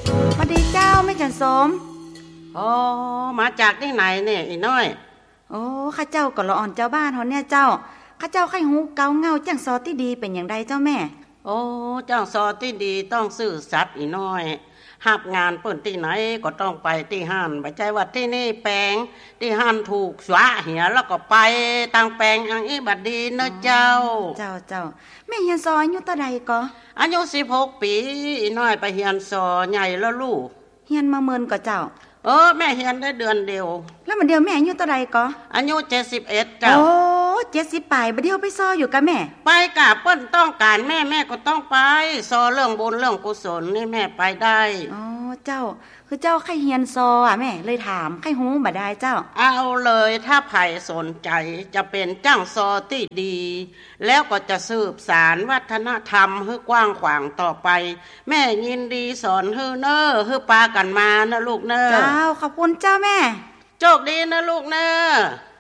สวัสดีเจ้าแม่จันสมอ๋อมาจากที่ไหนเนี่ยอีน้อยโอ้ข้าเจ้าก็ละอ่อนเจ้าบ้านเฮาเนี่ยเจ้าข้าเจ้าไข้หูเกาเงาจังซอที่ดีเป็นอย่างใดเจ้าแม่โอ้เจ้าซอที่ดีต้องซื่อสัตย์อีน้อยหับงานเปิ้นที่ไหนก็ต้องไปที่ห้านบ่ใช่ว่าที่นี่แปลงที่ห้านถูกสวะเหียแล้วก็ไปทางแปลงอังอีบัดดีเนาะเจ้าแม่เฮียนซออายุเท่าใดก็อายุ16 ปีอีน้อยไปเฮียนซอใหญ่แล้วลูกเฮียนมาเมินก็เจ้าแม่เฮียนได้เดือนเดียวแล้วมันเดียวแม่อายุเท่าใดก็อายุ71เจ้าโอ้70ปลายบ่เดียวไปซออยู่กะแม่ไปกะเปิ้นต้องการแม่ก็ต้องไปซอเรื่องบุญเรื่องกุศลนี่แม่ไปได้อ๋อเจ้าคือเจ้าไข้เฮียนซออ่ะแม่เลยถามไข้หูบ่ได้เจ้าเอาเลยถ้าไผสนใจจะเป็นจ้างซอที่ดีแล้วก็จะสืบสารวัฒนธรรมให้กว้างขวางต่อไปแม่ยินดีสอนให้เน้อให้ปากันมานะลูกเน้อเจ้าขอบคุณเจ้าแม่โชคดีนะลูกเน้อ